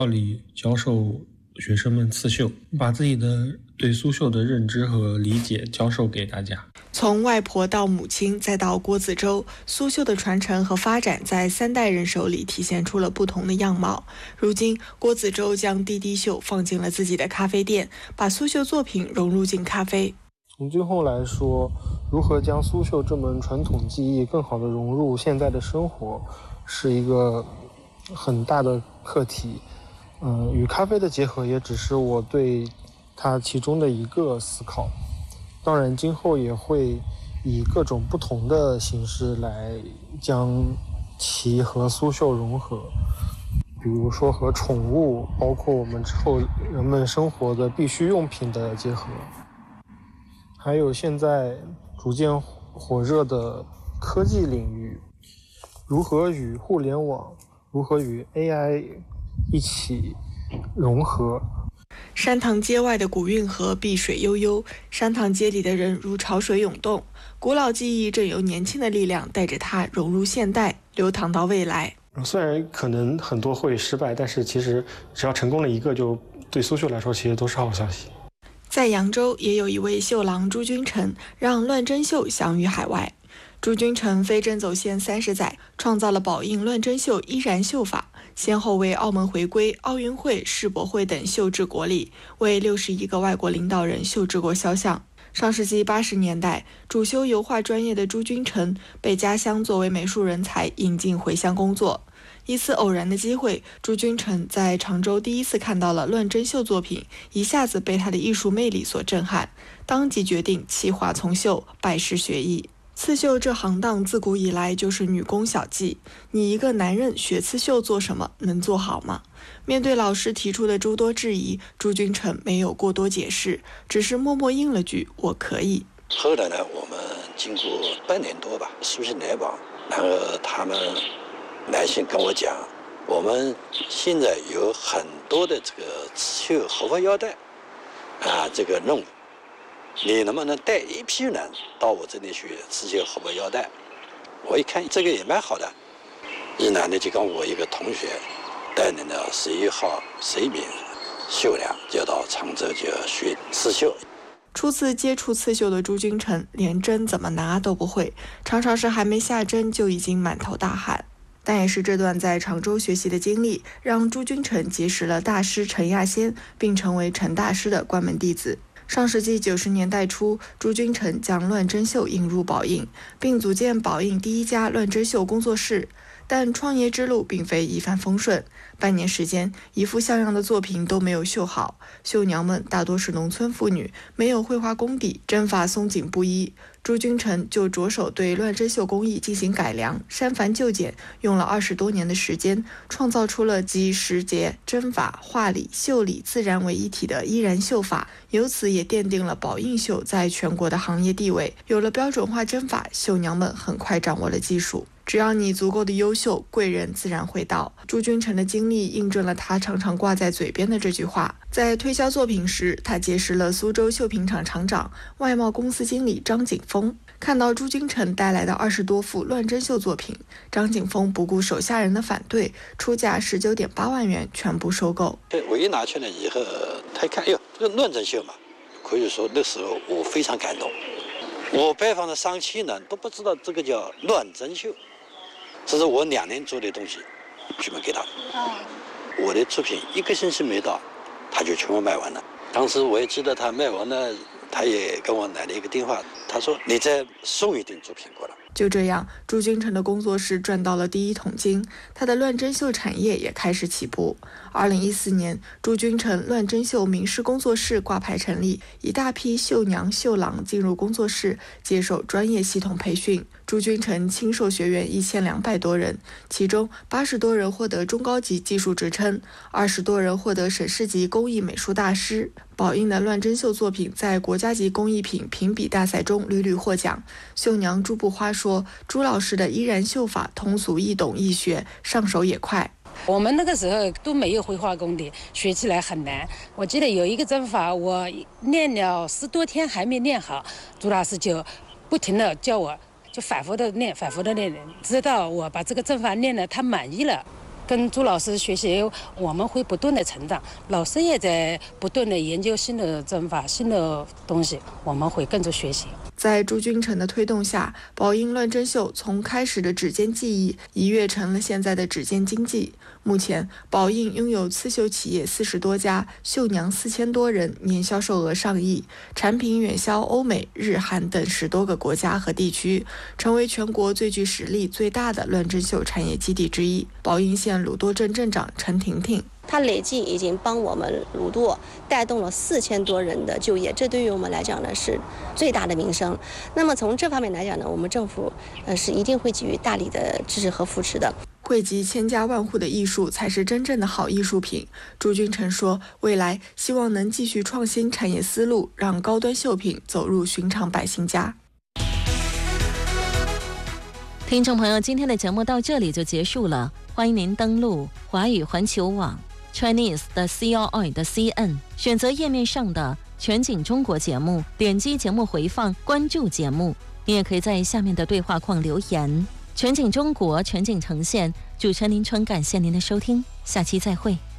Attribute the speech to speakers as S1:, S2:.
S1: 里教授学生们刺绣，把自己的对苏绣的认知和理解教授给大家。
S2: 从外婆到母亲，再到郭子洲，苏绣的传承和发展在3代人手里体现出了不同的样貌。如今，郭子洲将滴滴绣放进了自己的咖啡店，把苏绣作品融入进咖啡。
S3: 从今后来说，如何将苏绣这门传统技艺更好地融入现在的生活，是一个很大的课题。与咖啡的结合也只是我对它其中的一个思考。当然，今后也会以各种不同的形式来将其和苏绣融合，比如说和宠物，包括我们之后人们生活的必需用品的结合，还有现在逐渐火热的科技领域，如何与互联网，如何与 AI 一起融合。
S2: 山塘街外的古运河碧水悠悠，山塘街里的人如潮水涌动，古老记忆正由年轻的力量带着它融入现代，流淌到未来。
S3: 虽然可能很多会失败，但是其实只要成功了一个，就对苏绣来说其实都是好消息。
S2: 在扬州也有一位绣郎朱君成，让乱针绣享誉海外。朱君成飞针走线30载，创造了宝应乱针绣依然绣法，先后为澳门回归、奥运会、世博会等绣制国礼，为61个外国领导人绣制过肖像。上世纪80年代，主修油画专业的朱君成被家乡作为美术人才引进回乡工作。一次偶然的机会，朱君成在常州第一次看到了乱针绣作品，一下子被他的艺术魅力所震撼，当即决定弃画从绣，拜师学艺。刺绣这行当自古以来就是女工小技，你一个男人学刺绣做什么？能做好吗？面对老师提出的诸多质疑，朱君成没有过多解释，只是默默应了句“我可以”。
S4: 后来呢，我们经过半年多吧，书信来往，然后他们来信跟我讲，我们现在有很多的这个刺绣荷花腰带这个任务，你能不能带一批人到我这里去刺绣荷花腰带？我一看这个也蛮好的，一男的就跟我一个同学带领了11号11名绣娘，就到常州就学刺绣。
S2: 初次接触刺绣的朱君成连针怎么拿都不会，常常是还没下针就已经满头大汗。但也是这段在常州学习的经历，让朱君成结识了大师陈亚仙，并成为陈大师的关门弟子。上世纪90年代初，朱君成将乱针绣引入宝应，并组建宝应第一家乱针绣工作室。但创业之路并非一帆风顺，半年时间，一幅像样的作品都没有绣好。绣娘们大多是农村妇女，没有绘画功底，针法松紧不一。朱君成就着手对乱针绣工艺进行改良，删繁就简，用了20多年的时间，创造出了集时节、针法、画理、绣理自然为一体的依然绣法，由此也奠定了宝应绣在全国的行业地位。有了标准化针法，绣娘们很快掌握了技术。只要你足够的优秀，贵人自然会到。朱君成的经历印证了他常常挂在嘴边的这句话。在推销作品时，他结识了苏州绣品厂厂长、外贸公司经理张景峰。看到朱君成带来的20多幅乱针绣作品，张景峰不顾手下人的反对，出价19.8万元全部收购。
S4: 我一拿去了以后，他一看，哎呦，这个乱针绣嘛，可以说那时候我非常感动。我拜访的上千人都不知道这个叫乱针绣。这是我2年做的东西，全部给他。我的作品1个星期没到，他就全部卖完了。当时我也记得他卖完了，他也跟我来了一个电话，他说你再送一点作品过来。
S2: 就这样，朱君成的工作室赚到了第一桶金，他的乱针绣产业也开始起步。2014年，朱君成乱针绣名师工作室挂牌成立，一大批绣娘、绣郎进入工作室接受专业系统培训。朱君成亲授学员1200多人，其中80多人获得中高级技术职称，20多人获得省市级工艺美术大师。宝应的乱针绣作品在国家级工艺品评比大赛中屡屡获奖。绣娘朱步花说，朱老师的依然绣法通俗易懂易学，上手也快。
S5: 我们那个时候都没有绘画功底，学起来很难。我记得有一个针法，我练了10多天还没练好，朱老师就不停地叫我，就反复的练，直到我把这个针法练了，他满意了， 跟朱老师学习，我们会不断的成长，老师也在不断的研究新的针法、新的东西，我们会跟着学习。
S2: 在朱君成的推动下，宝应乱针绣从开始的指尖技艺一跃成了现在的指尖经济。目前，宝应拥有刺绣企业40多家，绣娘4000多人，年销售额上亿，产品远销欧美、日韩等10多个国家和地区，成为全国最具实力、最大的乱针绣产业基地之一。宝应县鲁多镇镇长陈婷婷。
S6: 它累计已经帮我们鲁舵带动了4000多人的就业，这对于我们来讲呢是最大的民生。那么从这方面来讲呢，我们政府是一定会给予大力的支持和扶持的。
S2: 惠及千家万户的艺术才是真正的好艺术品。朱君成说，未来希望能继续创新产业思路，让高端绣品走入寻常百姓家。
S7: 听众朋友，今天的节目到这里就结束了，欢迎您登录华语环球网 Chinese 的 CRI 的 CN， 选择页面上的全景中国节目，点击节目回放，关注节目。你也可以在下面的对话框留言。全景中国，全景呈现，主持人林春，感谢您的收听，下期再会。